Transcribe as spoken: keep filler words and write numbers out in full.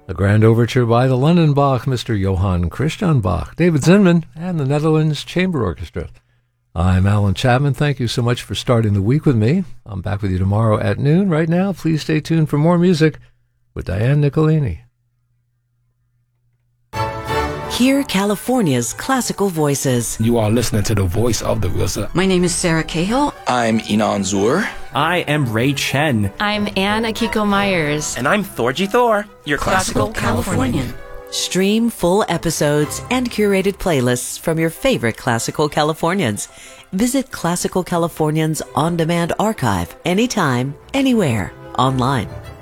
A grand overture by the London Bach, Mister Johann Christian Bach, David Zinman, and the Netherlands Chamber Orchestra. I'm Alan Chapman. Thank you so much for starting the week with me. I'm back with you tomorrow at noon. Right now, please stay tuned for more music with Diane Nicolini. Hear California's classical voices. You are listening to the voice of the R Z A. My name is Sarah Cahill. I'm Inan Zur. I am Ray Chen. I'm Anne Akiko Myers. And I'm Thorgy Thor, your classical, classical Californian. Californian. Stream full episodes and curated playlists from your favorite Classical Californians. Visit Classical Californians On Demand Archive anytime, anywhere, online.